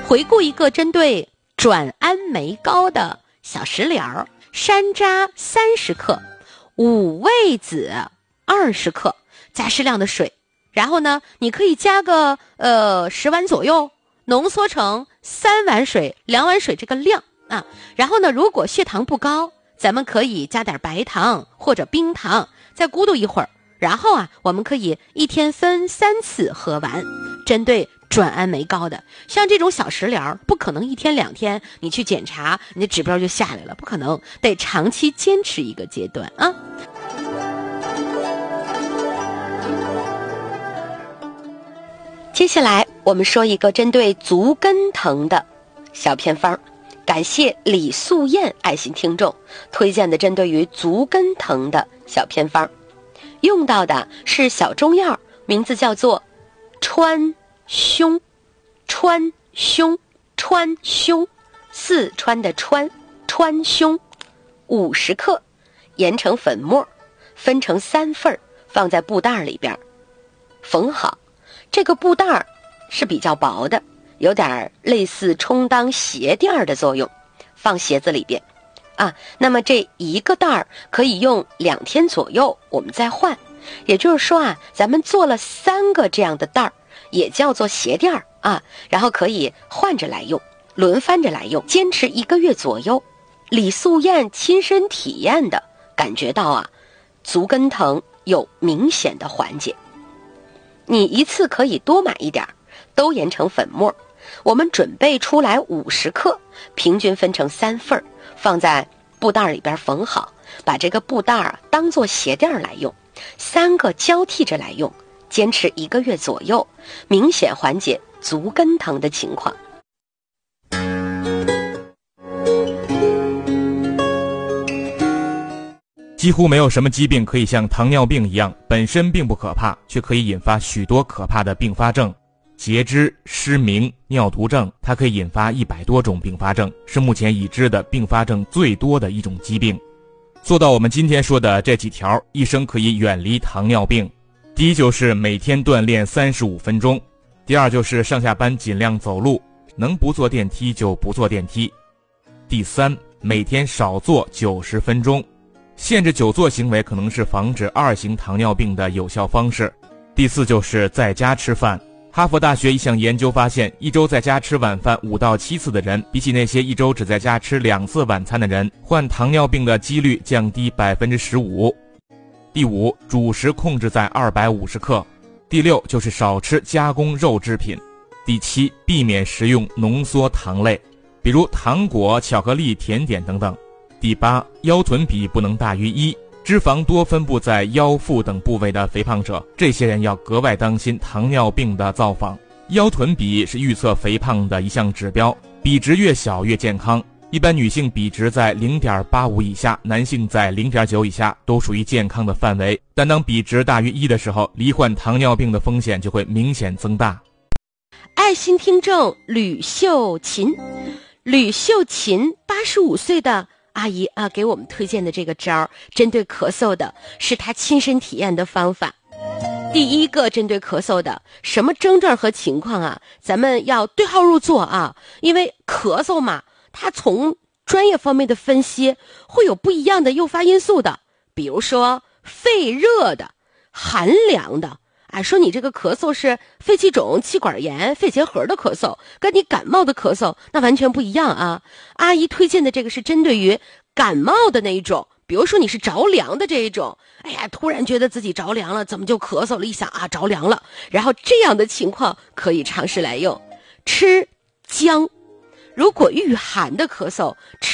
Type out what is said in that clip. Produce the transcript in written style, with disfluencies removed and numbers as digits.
回顾一个针对转氨酶高的小食疗：山楂30克，五味子20克，加适量的水。然后呢，你可以加个10碗左右，浓缩成3碗水、2碗水这个量啊。然后呢，如果血糖不高，咱们可以加点白糖或者冰糖，再咕嘟一会儿。然后啊，我们可以一天分3次喝完。针对转氨酶高的，像这种小食疗，不可能1天2天你去检查，你的指标就下来了，不可能，得长期坚持一个阶段啊。接下来我们说一个针对足跟疼的小偏方，感谢李素燕爱心听众推荐的针对于足跟疼的小偏方，用到的是小中药，名字叫做川芎。川芎，川芎，四川的川，川芎50克，研成粉末，分成3份，放在布袋里边缝好。这个布袋是比较薄的，有点类似充当鞋垫的作用，放鞋子里边啊。那么这一个袋可以用2天左右，我们再换。也就是说啊，咱们做了3个这样的袋，也叫做鞋垫啊，然后可以换着来用，轮番着来用，坚持1个月左右。李素燕亲身体验的感觉到啊，足跟疼有明显的缓解。你一次可以多买一点，都研成粉末。我们准备出来50克，平均分成3份，放在布袋里边缝好，把这个布袋当做鞋垫来用，3个交替着来用，坚持1个月左右，明显缓解足跟疼的情况。 几乎没有什么疾病可以像糖尿病一样，本身并不可怕，却可以引发许多可怕的并发症。截肢、失明、尿毒症，它可以引发100多种并发症，是目前已知的并发症最多的一种疾病。做到我们今天说的这几条，医生可以远离糖尿病。第一就是每天锻炼35分钟，第二就是上下班尽量走路，能不坐电梯就不坐电梯。第三，每天少坐90分钟。限制久坐行为可能是防止2型糖尿病的有效方式。第四就是在家吃饭。哈佛大学一项研究发现，一周在家吃晚饭5到7次的人，比起那些一周只在家吃2次晚餐的人，患糖尿病的几率降低15%。第五，主食控制在250克。第六就是少吃加工肉制品。第七，避免食用浓缩糖类，比如糖果、巧克力、甜点等等。第八，腰臀比不能大于1，脂肪多分布在腰腹等部位的肥胖者，这些人要格外当心糖尿病的造访。腰臀比是预测肥胖的一项指标，比值越小越健康。一般女性比值在 0.85 以下，男性在 0.9 以下，都属于健康的范围。但当比值大于1的时候，罹患糖尿病的风险就会明显增大。 爱心听众吕秀琴85岁的阿姨啊，给我们推荐的这个招，针对咳嗽的，是她亲身体验的方法。第一个针对咳嗽的，什么症状和情况啊，咱们要对号入座啊，因为咳嗽嘛，它从专业方面的分析会有不一样的诱发因素的，比如说肺热的、寒凉的。说你这个咳嗽是肺气肿、气管炎、肺结核的咳嗽，跟你感冒的咳嗽那完全不一样啊。阿姨推荐的这个是针对于感冒的那一种，比如说你是着凉的这一种，突然觉得自己着凉了，怎么就咳嗽了，一想啊着凉了，然后这样的情况可以尝试来用吃姜。如果遇寒的咳嗽，吃